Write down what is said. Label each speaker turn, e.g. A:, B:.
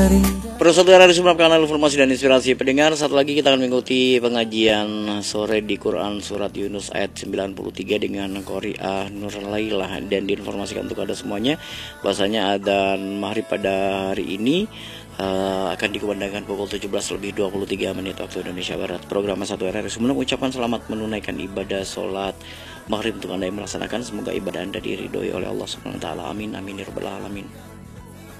A: Persaudara dari Sumeneb, kanal informasi dan inspirasi pendengar. Saat lagi kita akan mengikuti pengajian sore di Quran Surat Yunus ayat 93 dengan Qori'ah Nur Lailah. Dan diinformasikan untuk Anda semuanya bahasanya adzan maghrib pada hari ini akan dikumandangkan pukul 17:23 waktu Indonesia Barat. Program 1 RRI Sumeneb mengucapkan selamat menunaikan ibadah sholat maghrib untuk Anda yang melaksanakan. Semoga ibadah Anda diridhoi oleh Allah Subhanahu wa taala. Amin amin ya rabbal alamin.